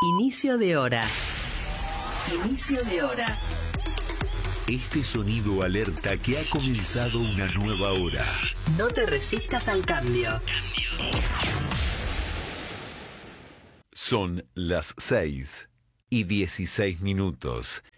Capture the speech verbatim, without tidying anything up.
Inicio de hora. Inicio de hora. Este sonido alerta que ha comenzado una nueva hora. No te resistas al cambio. Son las seis y dieciséis minutos.